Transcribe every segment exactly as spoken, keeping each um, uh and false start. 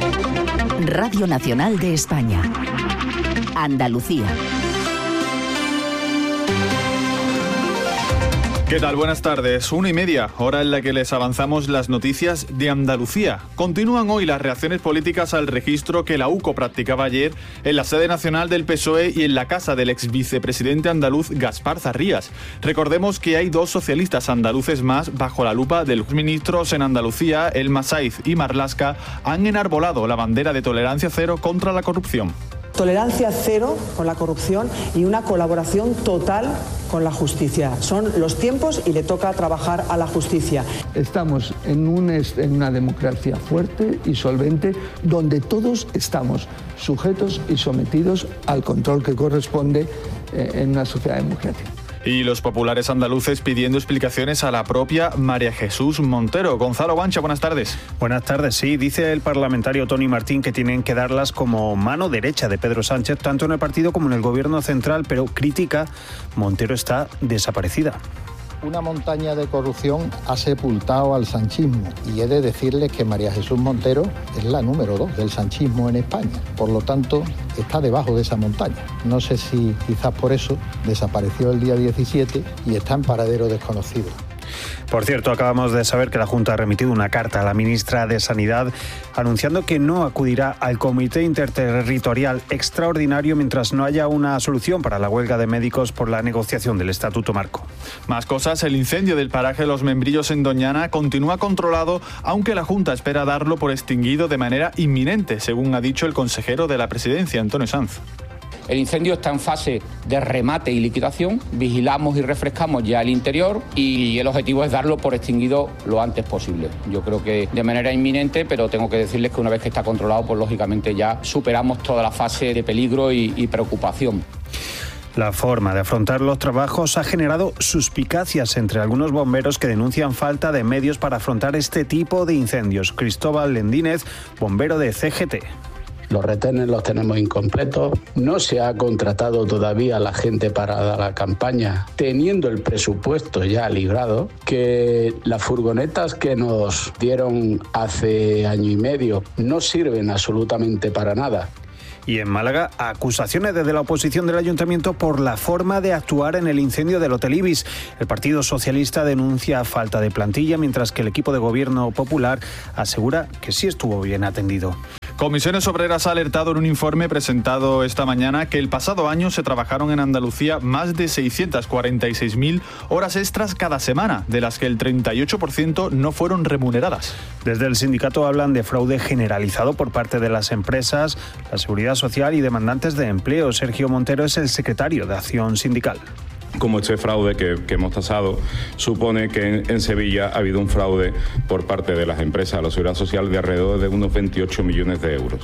Radio Nacional de España. Andalucía. ¿Qué tal? Buenas tardes. Una y media, hora en la que les avanzamos las noticias de Andalucía. Continúan hoy las reacciones políticas al registro que la U C O practicaba ayer en la sede nacional del P S O E y en la casa del ex vicepresidente andaluz Gaspar Zarrías. Recordemos que hay dos socialistas andaluces más bajo la lupa de los ministros en Andalucía. Elma Saiz y Marlaska han enarbolado la bandera de tolerancia cero contra la corrupción. Tolerancia cero con la corrupción y una colaboración total con la justicia. Son los tiempos y le toca trabajar a la justicia. Estamos en, un, en una democracia fuerte y solvente donde todos estamos sujetos y sometidos al control que corresponde eh, en una sociedad democrática. Y los populares andaluces pidiendo explicaciones a la propia María Jesús Montero. Gonzalo Guancha, buenas tardes. Buenas tardes, sí. Dice el parlamentario Tony Martín que tienen que darlas como mano derecha de Pedro Sánchez, tanto en el partido como en el gobierno central, pero critica, Montero está desaparecida. Una montaña de corrupción ha sepultado al sanchismo y he de decirles que María Jesús Montero es la número dos del sanchismo en España. Por lo tanto, está debajo de esa montaña. No sé si quizás por eso desapareció el día diecisiete y está en paradero desconocido. Por cierto, acabamos de saber que la Junta ha remitido una carta a la ministra de Sanidad anunciando que no acudirá al Comité Interterritorial Extraordinario mientras no haya una solución para la huelga de médicos por la negociación del Estatuto Marco. Más cosas, el incendio del paraje Los Membrillos en Doñana continúa controlado, aunque la Junta espera darlo por extinguido de manera inminente, según ha dicho el consejero de la Presidencia, Antonio Sanz. El incendio está en fase de remate y liquidación, vigilamos y refrescamos ya el interior y el objetivo es darlo por extinguido lo antes posible. Yo creo que de manera inminente, pero tengo que decirles que una vez que está controlado, pues lógicamente ya superamos toda la fase de peligro y, y preocupación. La forma de afrontar los trabajos ha generado suspicacias entre algunos bomberos que denuncian falta de medios para afrontar este tipo de incendios. Cristóbal Lendínez, bombero de C G T. Los retenes los tenemos incompletos, no se ha contratado todavía la gente para la campaña, teniendo el presupuesto ya librado, que las furgonetas que nos dieron hace año y medio no sirven absolutamente para nada. Y en Málaga, acusaciones desde la oposición del ayuntamiento por la forma de actuar en el incendio del Hotel Ibis. El Partido Socialista denuncia falta de plantilla, mientras que el equipo de gobierno popular asegura que sí estuvo bien atendido. Comisiones Obreras ha alertado en un informe presentado esta mañana que el pasado año se trabajaron en Andalucía más de seiscientas cuarenta y seis mil horas extras cada semana, de las que el treinta y ocho por ciento no fueron remuneradas. Desde el sindicato hablan de fraude generalizado por parte de las empresas, la seguridad social y demandantes de empleo. Sergio Montero es el secretario de Acción Sindical. Como este fraude que, que hemos tasado supone que en, en Sevilla ha habido un fraude por parte de las empresas a la seguridad social de alrededor de unos veintiocho millones de euros.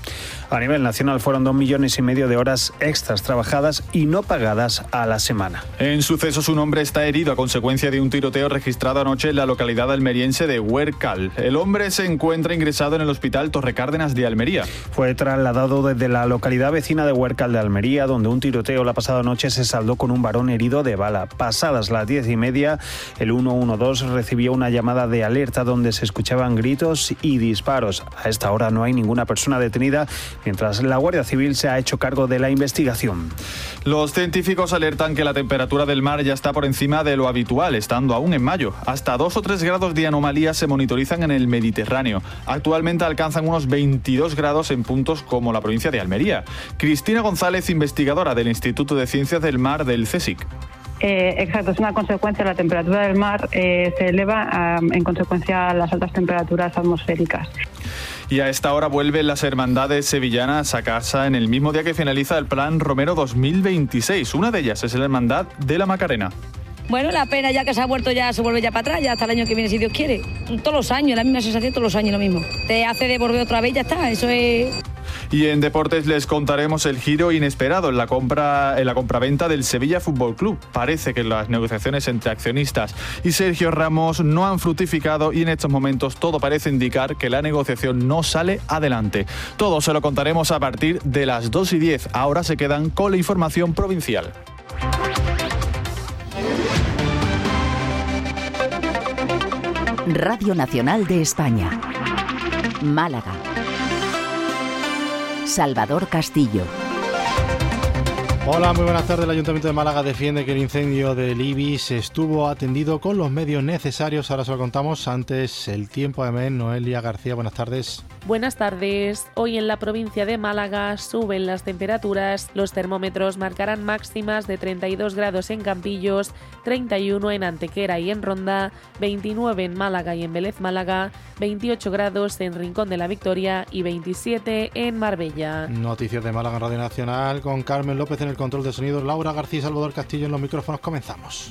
A nivel nacional fueron dos millones y medio de horas extras trabajadas y no pagadas a la semana. En sucesos, un hombre está herido a consecuencia de un tiroteo registrado anoche en la localidad almeriense de Huércal. El hombre se encuentra ingresado en el hospital Torrecárdenas de Almería. Fue trasladado desde la localidad vecina de Huércal de Almería, donde un tiroteo la pasada noche se saldó con un varón herido de bala. Pasadas las diez y media, el ciento doce recibió una llamada de alerta donde se escuchaban gritos y disparos. A esta hora no hay ninguna persona detenida, mientras la Guardia Civil se ha hecho cargo de la investigación. Los científicos alertan que la temperatura del mar ya está por encima de lo habitual, estando aún en mayo. Hasta dos o tres grados de anomalía se monitorizan en el Mediterráneo. Actualmente alcanzan unos veintidós grados en puntos como la provincia de Almería. Cristina González, investigadora del Instituto de Ciencias del Mar del CSIC. Eh, exacto, es una consecuencia. La temperatura del mar eh, se eleva um, en consecuencia a las altas temperaturas atmosféricas. Y a esta hora vuelven las hermandades sevillanas a casa en el mismo día que finaliza el Plan Romero dos mil veintiséis. Una de ellas es la Hermandad de la Macarena. Bueno, la pena ya que se ha vuelto ya, se vuelve ya para atrás, ya hasta el año que viene, si Dios quiere. Todos los años, la misma sensación, todos los años lo mismo. Te hace de volver otra vez y ya está, eso es... Y en deportes les contaremos el giro inesperado en la compra en la compraventa del Sevilla Fútbol Club. Parece que las negociaciones entre accionistas y Sergio Ramos no han fructificado y en estos momentos todo parece indicar que la negociación no sale adelante. Todo se lo contaremos a partir de las dos y diez. Ahora se quedan con la información provincial. Radio Nacional de España. Málaga. Salvador Castillo. Hola, muy buenas tardes. El Ayuntamiento de Málaga defiende que el incendio del Ibis estuvo atendido con los medios necesarios. Ahora se lo contamos. Antes, el tiempo de M E N. Noelia García, buenas tardes. Buenas tardes. Hoy en la provincia de Málaga suben las temperaturas. Los termómetros marcarán máximas de treinta y dos grados en Campillos, treinta y uno en Antequera y en Ronda, veintinueve en Málaga y en Vélez Málaga, veintiocho grados en Rincón de la Victoria y veintisiete en Marbella. Noticias de Málaga en Radio Nacional con Carmen López en el control de sonido, Laura García y Salvador Castillo en los micrófonos. Comenzamos.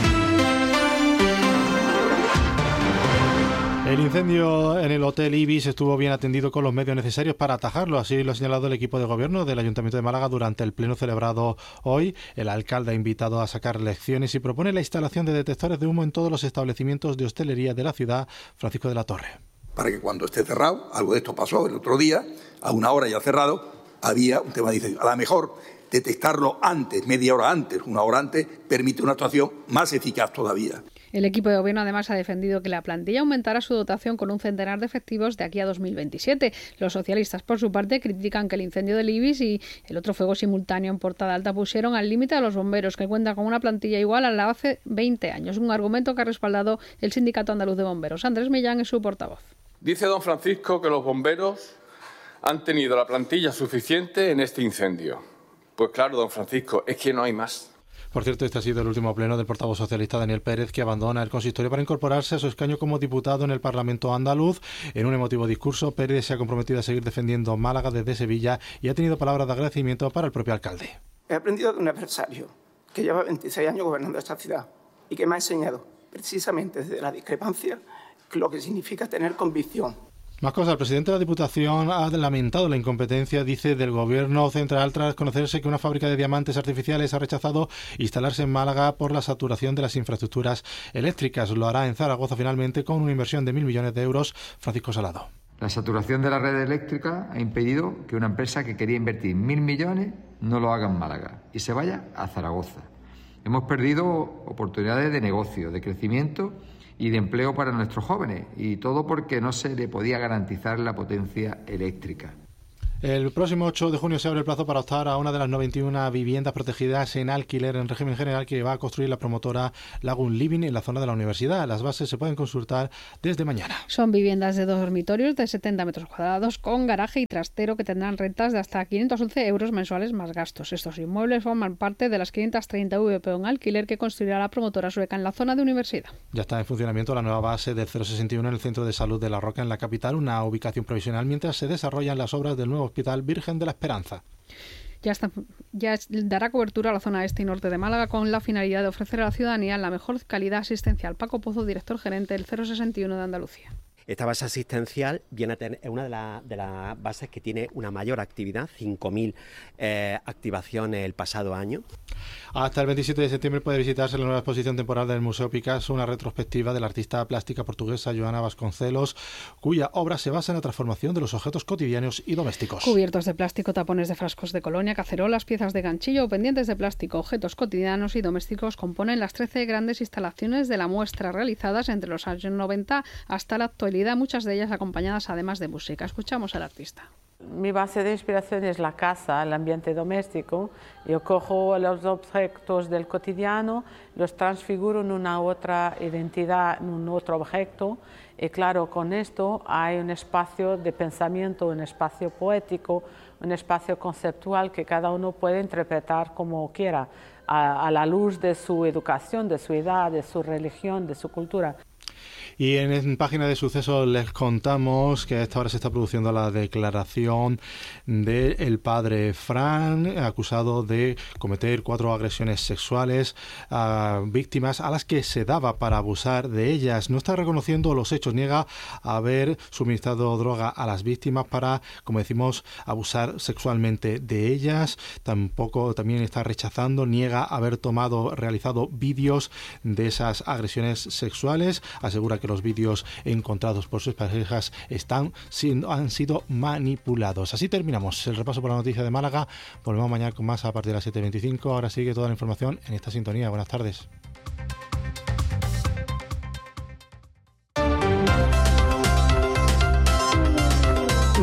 El incendio en el Hotel Ibis estuvo bien atendido con los medios necesarios para atajarlo. Así lo ha señalado el equipo de gobierno del Ayuntamiento de Málaga durante el pleno celebrado hoy. El alcalde ha invitado a sacar lecciones y propone la instalación de detectores de humo en todos los establecimientos de hostelería de la ciudad. Francisco de la Torre. Para que cuando esté cerrado, algo de esto pasó el otro día, a una hora ya cerrado, había un tema de incendio. A lo mejor detectarlo antes, media hora antes, una hora antes, permite una actuación más eficaz todavía. El equipo de gobierno además ha defendido que la plantilla aumentará su dotación con un centenar de efectivos de aquí a dos mil veintisiete. Los socialistas, por su parte, critican que el incendio del Ibis y el otro fuego simultáneo en Portada Alta pusieron al límite a los bomberos, que cuentan con una plantilla igual a la de hace veinte años. Un argumento que ha respaldado el Sindicato Andaluz de Bomberos. Andrés Millán es su portavoz. Dice don Francisco que los bomberos han tenido la plantilla suficiente en este incendio. Pues claro, don Francisco, es que no hay más. Por cierto, este ha sido el último pleno del portavoz socialista Daniel Pérez, que abandona el consistorio para incorporarse a su escaño como diputado en el Parlamento andaluz. En un emotivo discurso, Pérez se ha comprometido a seguir defendiendo Málaga desde Sevilla y ha tenido palabras de agradecimiento para el propio alcalde. He aprendido de un adversario que lleva veintiséis años gobernando esta ciudad y que me ha enseñado, precisamente desde la discrepancia, lo que significa tener convicción. Más cosas. El presidente de la Diputación ha lamentado la incompetencia, dice, del Gobierno central tras conocerse que una fábrica de diamantes artificiales ha rechazado instalarse en Málaga por la saturación de las infraestructuras eléctricas. Lo hará en Zaragoza finalmente con una inversión de mil millones de euros. Francisco Salado. La saturación de la red eléctrica ha impedido que una empresa que quería invertir mil millones no lo haga en Málaga y se vaya a Zaragoza. Hemos perdido oportunidades de negocio, de crecimiento y de empleo para nuestros jóvenes, y todo porque no se le podía garantizar la potencia eléctrica. El próximo ocho de junio se abre el plazo para optar a una de las noventa y una viviendas protegidas en alquiler en régimen general que va a construir la promotora Lagoon Living en la zona de la universidad. Las bases se pueden consultar desde mañana. Son viviendas de dos dormitorios de setenta metros cuadrados con garaje y trastero que tendrán rentas de hasta quinientos once euros mensuales más gastos. Estos inmuebles forman parte de las quinientas treinta V P O en alquiler que construirá la promotora sueca en la zona de universidad. Ya está en funcionamiento la nueva base del cero sesenta y uno en el Centro de Salud de La Roca en la capital, una ubicación provisional mientras se desarrollan las obras del nuevo Hospital Virgen de la Esperanza. Ya, está, ya dará cobertura a la zona este y norte de Málaga con la finalidad de ofrecer a la ciudadanía la mejor calidad asistencial. Paco Pozo, director gerente del cero sesenta y uno de Andalucía. Esta base asistencial viene a tener, es una de, la, de las bases que tiene una mayor actividad, cinco mil eh, activaciones el pasado año. Hasta el veintisiete de septiembre puede visitarse la nueva exposición temporal del Museo Picasso, una retrospectiva de la artista plástica portuguesa Joana Vasconcelos, cuya obra se basa en la transformación de los objetos cotidianos y domésticos. Cubiertos de plástico, tapones de frascos de colonia, cacerolas, piezas de ganchillo o pendientes de plástico, objetos cotidianos y domésticos componen las trece grandes instalaciones de la muestra realizadas entre los años noventa hasta la actualidad, muchas de ellas acompañadas además de música. Escuchamos al artista. Mi base de inspiración es la casa, el ambiente doméstico. Yo cojo los objetos del cotidiano, los transfiguro en una otra identidad, en un otro objeto. Y claro, con esto hay un espacio de pensamiento, un espacio poético, un espacio conceptual que cada uno puede interpretar como quiera, a, a la luz de su educación, de su edad, de su religión, de su cultura. Y en, en página de sucesos les contamos que a esta hora se está produciendo la declaración del padre Fran, acusado de cometer cuatro agresiones sexuales a víctimas a las que se daba para abusar de ellas. No está reconociendo los hechos, niega haber suministrado droga a las víctimas para, como decimos, abusar sexualmente de ellas. Tampoco, también está rechazando, niega haber tomado, realizado vídeos de esas agresiones sexuales. Asegura que los vídeos encontrados por sus parejas están siendo, han sido manipulados. Así terminamos el repaso por la noticia de Málaga. Volvemos mañana con más a partir de las siete y veinticinco. Ahora sigue toda la información en esta sintonía. Buenas tardes.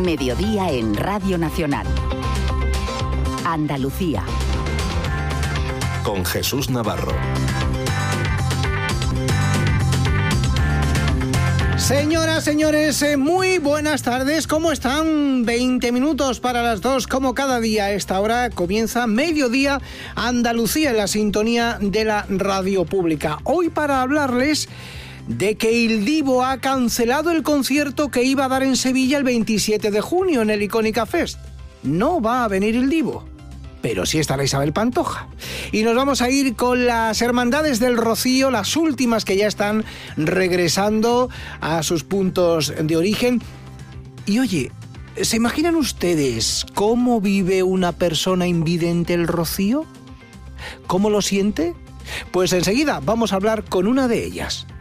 Mediodía en Radio Nacional. Andalucía. Con Jesús Navarro. Señoras, señores, eh, muy buenas tardes. ¿Cómo están? veinte minutos para las dos, como cada día a esta hora comienza Mediodía Andalucía en la sintonía de la radio pública. Hoy para hablarles de que Il Divo ha cancelado el concierto que iba a dar en Sevilla el veintisiete de junio en el Icónica Fest. No va a venir Il Divo, pero sí estará Isabel Pantoja. Y nos vamos a ir con las Hermandades del Rocío, las últimas que ya están regresando a sus puntos de origen. Y oye, ¿se imaginan ustedes cómo vive una persona invidente el Rocío? ¿Cómo lo siente? Pues enseguida vamos a hablar con una de ellas.